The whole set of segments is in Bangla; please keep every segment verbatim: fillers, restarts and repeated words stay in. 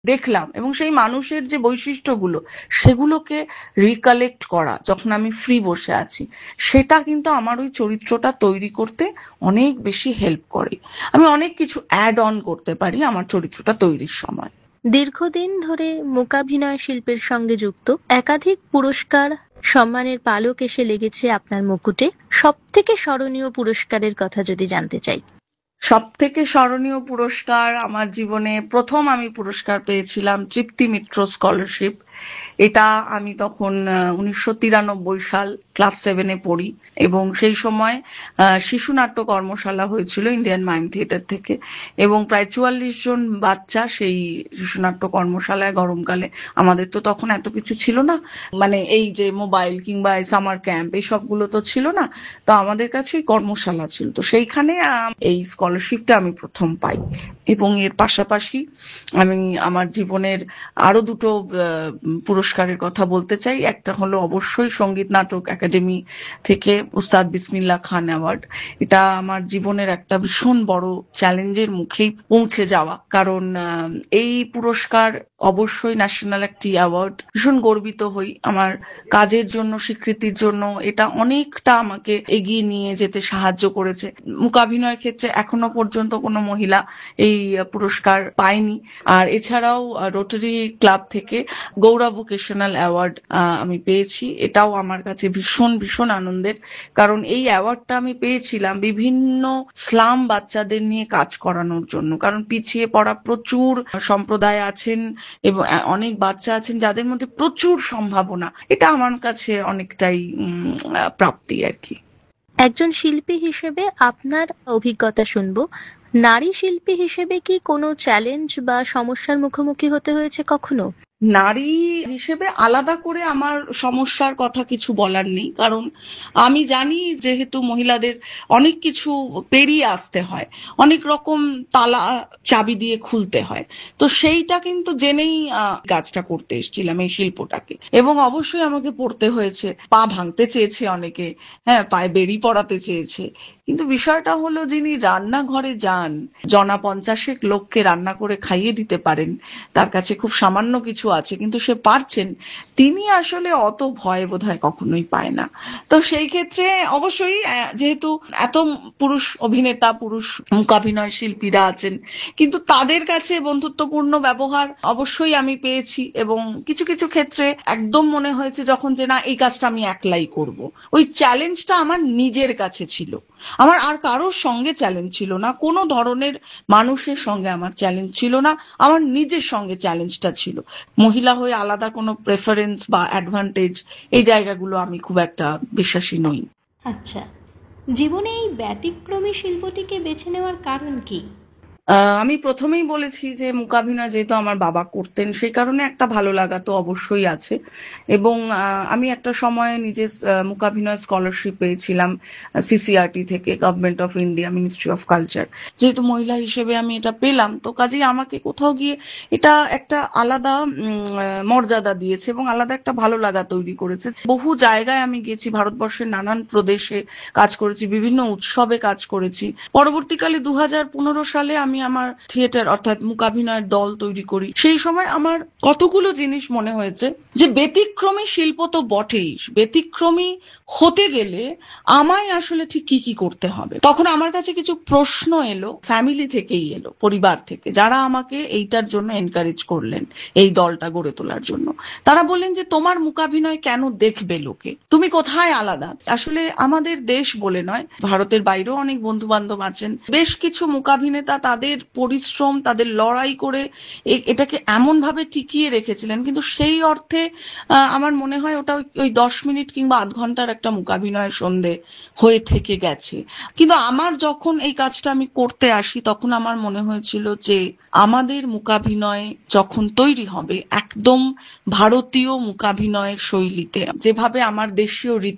দেখলাম এবং সেই মানুষের যে বৈশিষ্ট্যগুলো সেগুলোকে রিকালেক্ট করা যখন আমি ফ্রি বসে আছি, সেটা কিন্তু আমার ওই চরিত্রটা তৈরি করতে অনেক বেশি হেল্প করে। আমি অনেক কিছু অ্যাড অন করতে পারি আমার চরিত্রটা তৈরির সময়। দীর্ঘদিন ধরে মূকাভিনয় শিল্পের সঙ্গে যুক্ত, একাধিক পুরস্কার, সম্মানের পালক এসে লেগেছে আপনার মুকুটে। সব থেকে স্মরণীয় পুরস্কারের কথা যদি জানতে চাই। সব থেকে স্মরণীয় পুরস্কার আমার জীবনে প্রথম আমি পুরস্কার পেয়েছিলাম তৃপ্তি মিত্র স্কলারশিপ। এটা আমি তখন উনিশশো তিরানব্বই সাল ক্লাস সেভেনে পড়ি এবং সেই সময় আহ, শিশু নাট্য কর্মশালা হয়েছিল ইন্ডিয়ান মাইম থিয়েটার থেকে, এবং প্রায় চুয়াল্লিশ জন বাচ্চা সেই শিশু নাট্য কর্মশালায় গরমকালে, আমাদের তো তখন এত কিছু ছিল না, মানে এই যে মোবাইল কিংবা সামার ক্যাম্প এই সবগুলো তো ছিল না, তো আমাদের কাছে ওই কর্মশালা ছিল, তো সেইখানে আহ, এই স্কলারশিপটা আমি প্রথম পাই। এবং এর পাশাপাশি আমি আমার জীবনের আরো দুটো আহ, পুরস্কারের কথা বলতে চাই। একটা হলো অবশ্যই সঙ্গীত নাটক একাডেমি থেকে উস্তাদ বিসমিল্লাহ খান অ্যাওয়ার্ড। এটা আমার জীবনের একটা ভীষণ বড় চ্যালেঞ্জের মুখেই পৌঁছে যাওয়া, কারণ আহ, এই পুরস্কার অবশ্যই ন্যাশনাল একটি অ্যাওয়ার্ড, ভীষণ গর্বিত হই আমার কাজের জন্য, স্বীকৃতির জন্য। এটা অনেকটা আমাকে এগিয়ে নিয়ে যেতে সাহায্য করেছে। মূকাভিনয়ের ক্ষেত্রে এখনো পর্যন্ত কোনো মহিলা এই পুরস্কার পায়নি। আর এছাড়াও রোটারি ক্লাব থেকে গৌরব ভোকেশনাল অ্যাওয়ার্ড আমি পেয়েছি, এটাও আমার কাছে ভীষণ ভীষণ আনন্দের, কারণ এই অ্যাওয়ার্ডটা আমি পেয়েছিলাম বিভিন্ন স্লাম বাচ্চাদের নিয়ে কাজ করানোর জন্য, কারণ পিছিয়ে পড়া প্রচুর সম্প্রদায় আছেন এবং অনেক বাচ্চা আছেন যাদের মধ্যে প্রচুর সম্ভাবনা। এটা আমার কাছে অনেকটাই উম, আহ, প্রাপ্তি আর কি। একজন শিল্পী হিসেবে আপনার অভিজ্ঞতা শুনবো। নারী শিল্পী হিসেবে কি কোনো চ্যালেঞ্জ বা সমস্যার মুখোমুখি হতে হয়েছে কখনো? নারী হিসেবে আলাদা করে আমার সমস্যার কথা কিছু বলার নেই, কারণ আমি জানি যেহেতু মহিলাদের অনেক কিছু পেরিয়ে আসতে হয়, অনেক রকম তালা চাবি দিয়ে খুলতে হয়, তো সেইটা কিন্তু জেনেই আহ, কাজটা করতে এসেছিলাম এই শিল্পটাকে। এবং অবশ্যই আমাকে পড়তে হয়েছে, পা ভাঙতে চেয়েছে অনেকে, হ্যাঁ পায়ে বেড়ি পড়াতে চেয়েছে, কিন্তু বিষয়টা হলো যিনি রান্নাঘরে যান, জনা পঞ্চাশেক লোককে রান্না করে খাইয়ে দিতে পারেন, তার কাছে খুব সামান্য কিছু আছে কিন্তু সে পারছেন, তিনি আসলে অত ভয় বোধহয় কখনোই পায় না। তো সেই ক্ষেত্রে অবশ্যই আহ, যেহেতু এত পুরুষ অভিনেতা, পুরুষ মূকাভিনয় শিল্পীরা আছেন, কিন্তু তাদের কাছে বন্ধুত্বপূর্ণ ব্যবহার অবশ্যই আমি পেয়েছি, এবং কিছু কিছু ক্ষেত্রে একদম মনে হয়েছে যখন যে না এই কাজটা আমি একলাই করব। ওই চ্যালেঞ্জটা আমার নিজের কাছে ছিল, আমার আর কারোর সঙ্গে চ্যালেঞ্জ ছিল না, কোনো ধরনের মানুষের সঙ্গে আমার চ্যালেঞ্জ ছিল না, আমার নিজের সঙ্গে চ্যালেঞ্জটা ছিল। মহিলা হয়ে আলাদা কোনো প্রেফারেন্স বা অ্যাডভান্টেজ এই জায়গাগুলো আমি খুব একটা বিশ্বাসী নই। আচ্ছা, জীবনে এই ব্যতিক্রমী শিল্পটিকে বেছে নেওয়ার কারণ কি? আহ, আমি প্রথমেই বলেছি যে মূকাভিনয় যেহেতু আমার বাবা করতেন সেই কারণে একটা ভালো লাগা তো অবশ্যই আছে। এবং আহ, আমি একটা সময় নিজে আহ, মূকাভিনয় স্কলারশিপ পেয়েছিলাম সিসিআরটি থেকে, government of India, ministry of culture. যেহেতু মহিলা হিসেবে আমি এটা পেলাম, তো কাজেই আমাকে কোথাও গিয়ে এটা একটা আলাদা উম, আহ, মর্যাদা দিয়েছে এবং আলাদা একটা ভালো লাগা তৈরি করেছে। বহু জায়গায় আমি গেছি, ভারতবর্ষের নানান প্রদেশে কাজ করেছি, বিভিন্ন উৎসবে কাজ করেছি। পরবর্তীকালে দু হাজার পনেরো সালে আমি আমার থিয়েটার অর্থাৎ মূকাভিনয়ের দল তৈরি করি। সেই সময় আমার কতগুলো জিনিস মনে হয়েছে যে ব্যতিক্রমী শিল্প তো বটেই, ব্যতিক্রমী হতে গেলে আমায় আসলে ঠিক কি কি করতে হবে। তখন আমার কাছে কিছু প্রশ্ন এলো, ফ্যামিলি থেকেই এলো, পরিবার থেকে, যারা আমাকে এইটার জন্য এনকারেজ করলেন এই দলটা গড়ে তোলার জন্য। তারা বললেন যে তোমার মূকাভিনয় কেন দেখবে লোকে, তুমি কোথায় আলাদা। আসলে আমাদের দেশ বলে নয়, ভারতের বাইরেও অনেক বন্ধু বান্ধব আছেন, বেশ কিছু মূকাভিনেতা তাদের পরিশ্রম, তাদের লড়াই করে এ- এটাকে এমন ভাবে টিকিয়ে রেখেছিলেন, কিন্তু সেই অর্থে আহ, আমার মনে হয় ওটা ওই ওই দশ মিনিট কিংবা আধ ঘন্টার একটা মূকাভিনয় সন্ধে হয়ে থেকে গেছে। কিন্তু আমার যখন এই কাজটা আমি করতে আসি তখন আমার মনে হয়েছিল যে আমাদের মূকাভিনয় যখন তৈরি হবে একদম ভারতীয় মূকাভিনয়ের শৈলীতে, যেভাবে আমার দেশীয় রীতি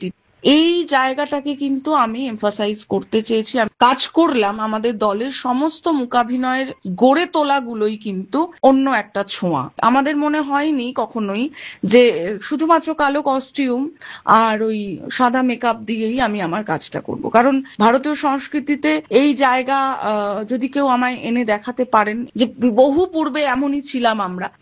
এই জায়গাটাকে কিন্তু আমি এমফাসাইজ করতে চেয়েছি। আমি কাজ করলাম, আমাদের দলের সমস্ত মূকাভিনয়ের গড়ে তোলাগুলোই কিন্তু অন্য একটা ছোঁয়া। আমাদের মনে হয়নি কখনোই যে শুধুমাত্র কালো কস্টিউম আর ওই সাদা মেকআপ দিয়েই আমি আমার কাজটা করব, কারণ ভারতীয় সংস্কৃতিতে এই জায়গা আহ, যদি কেউ আমায় এনে দেখাতে পারেন যে বহু পূর্বে এমনই ছিলাম আমরা,